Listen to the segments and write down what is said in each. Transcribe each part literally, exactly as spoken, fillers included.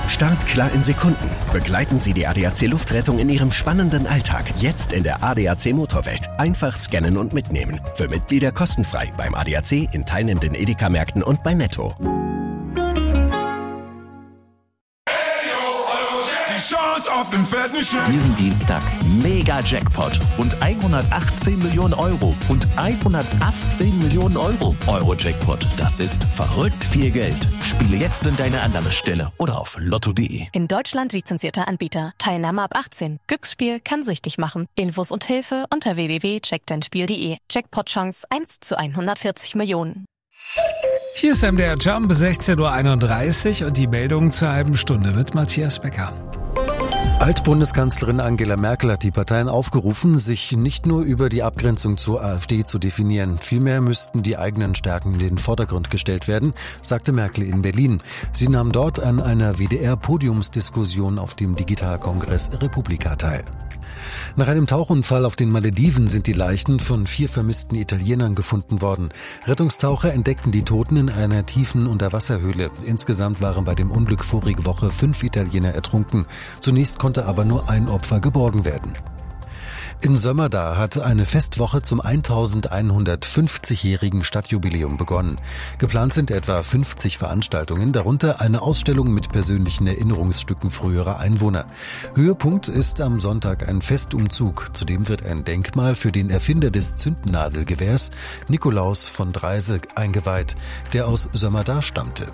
Start klar in Sekunden. Begleiten Sie die A D A C Luftrettung in Ihrem spannenden Alltag. Jetzt in der A D A C Motorwelt. Einfach scannen und mitnehmen. Für Mitglieder kostenfrei beim A D A C, in teilnehmenden Edeka-Märkten und bei Netto. Auf dem fetten Schiff. Diesen Dienstag Mega Jackpot und hundertachtzehn Millionen Euro und hundertachtzehn Millionen Euro. Euro-Jackpot, das ist verrückt viel Geld. Spiele jetzt in deiner Annahmestelle oder auf lotto punkt de. In Deutschland lizenzierter Anbieter. Teilnahme ab achtzehn. Glücksspiel kann süchtig machen. Infos und Hilfe unter w w w punkt check dein spiel punkt de. Jackpot-Chance eins zu hundertvierzig Millionen. Hier ist M D R Jump, sechzehn Uhr einunddreißig und die Meldung zur halben Stunde mit Matthias Becker. Altbundeskanzlerin Angela Merkel hat die Parteien aufgerufen, sich nicht nur über die Abgrenzung zur AfD zu definieren. Vielmehr müssten die eigenen Stärken in den Vordergrund gestellt werden, sagte Merkel in Berlin. Sie nahm dort an einer W D R-Podiumsdiskussion auf dem Digitalkongress Republika teil. Nach einem Tauchunfall auf den Malediven sind die Leichen von vier vermissten Italienern gefunden worden. Rettungstaucher entdeckten die Toten in einer tiefen Unterwasserhöhle. Insgesamt waren bei dem Unglück vorige Woche fünf Italiener ertrunken. Zunächst konnte aber nur ein Opfer geborgen werden. In Sömmerda hat eine Festwoche zum elfhundertfünfzigjährigen Stadtjubiläum begonnen. Geplant sind etwa fünfzig Veranstaltungen, darunter eine Ausstellung mit persönlichen Erinnerungsstücken früherer Einwohner. Höhepunkt ist am Sonntag ein Festumzug. Zudem wird ein Denkmal für den Erfinder des Zündnadelgewehrs, Nikolaus von Dreise, eingeweiht, der aus Sömmerda stammte.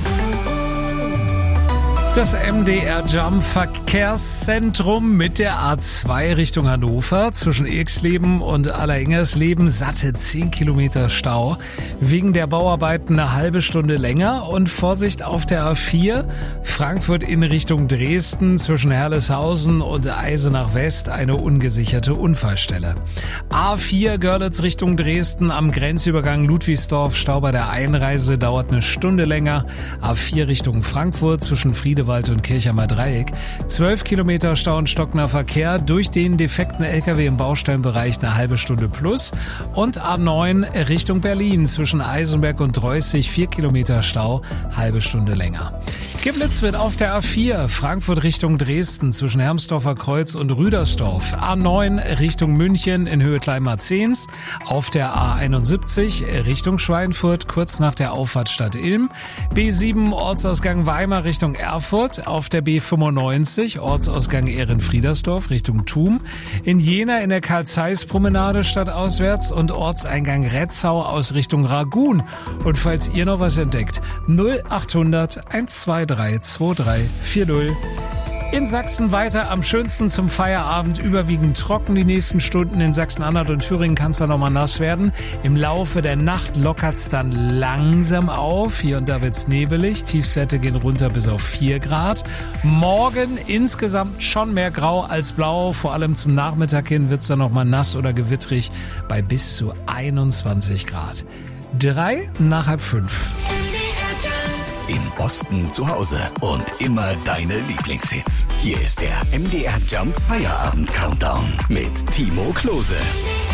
Das M D R Jump Verkehrszentrum mit der A zwei Richtung Hannover zwischen Ilksleben und Alleringhersleben satte zehn Kilometer Stau. Wegen der Bauarbeiten eine halbe Stunde länger und Vorsicht auf der A vier Frankfurt in Richtung Dresden zwischen Herleshausen und Eisenach West eine ungesicherte Unfallstelle. A vier Görlitz Richtung Dresden am Grenzübergang Ludwigsdorf Stau bei der Einreise dauert eine Stunde länger. A vier Richtung Frankfurt zwischen Friedewald und Kirchheimer Dreieck. zwölf Kilometer Stau und stockender Verkehr durch den defekten L K W im Baustellenbereich eine halbe Stunde plus. Und A neun Richtung Berlin zwischen Eisenberg und Dreußig vier Kilometer Stau, halbe Stunde länger. Geblitzt wird auf der A vier Frankfurt Richtung Dresden zwischen Hermsdorfer Kreuz und Rüdersdorf. A neun Richtung München in Höhe Kleinmarzens. Auf der A einundsiebzig Richtung Schweinfurt kurz nach der Auffahrt Stadt Ilm. B sieben Ortsausgang Weimar Richtung Erfurt. Auf der B fünfundneunzig Ortsausgang Ehrenfriedersdorf Richtung Thum. In Jena in der Karl-Zeiss-Promenade stadtauswärts und Ortseingang Retzau aus Richtung Ragun. Und falls ihr noch was entdeckt, null achthundert eins zwei drei zwei drei vier null. In Sachsen weiter am schönsten zum Feierabend, überwiegend trocken die nächsten Stunden. In Sachsen-Anhalt und Thüringen kann es dann nochmal nass werden. Im Laufe der Nacht lockert es dann langsam auf. Hier und da wird es nebelig. Tiefstwerte gehen runter bis auf vier Grad. Morgen insgesamt schon mehr grau als blau. Vor allem zum Nachmittag hin wird es dann nochmal nass oder gewittrig bei bis zu einundzwanzig Grad. Drei nach halb fünf. Im Osten zu Hause und immer deine Lieblingshits. Hier ist der M D R Jump Feierabend Countdown mit Timo Klose.